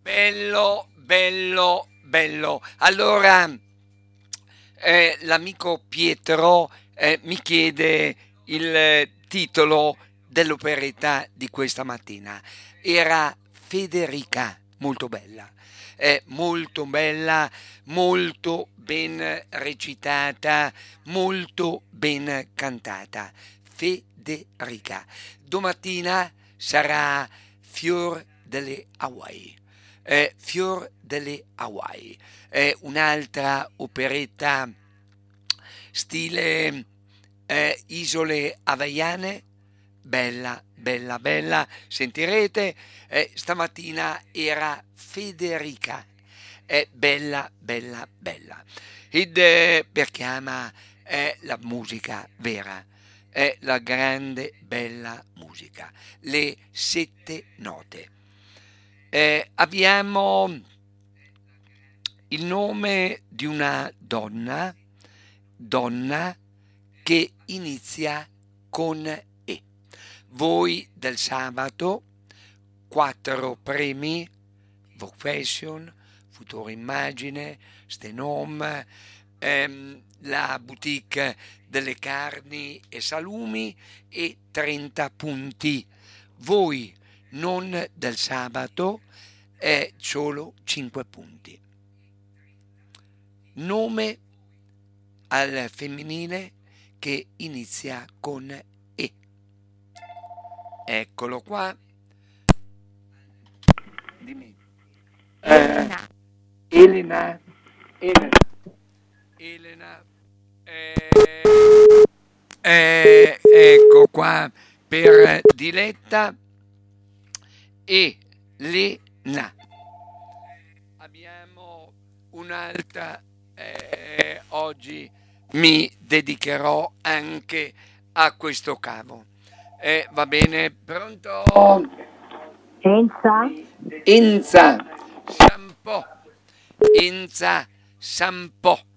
Bello, bello, bello. Allora, l'amico Pietro mi chiede il titolo dell'operetta di questa mattina. Era Federica, molto bella, molto ben recitata, molto ben cantata. Federica. Domattina sarà Fior delle Hawaii. Fior delle Hawaii è un'altra operetta stile isole hawaiane, bella, bella, bella, sentirete, stamattina era Federica, è bella, bella, bella. Ed perché ama la musica vera, è la grande, bella musica, le sette note. Abbiamo il nome di una donna che inizia con E. Voi del sabato, 4 premi, Vogue Fashion, Futuro Immagine, Stenom, la boutique delle carni e salumi e 30 punti. Voi non del sabato è solo 5 punti. Nome al femminile che inizia con E. Eccolo qua. Dimmi. Elena. Elena. Elena. Elena. Ecco qua per Diletta. Elena. Abbiamo un'altra. Oggi mi dedicherò anche a questo cavo. Va bene, pronto? Enza. Enza Shampoo. Enza Shampoo.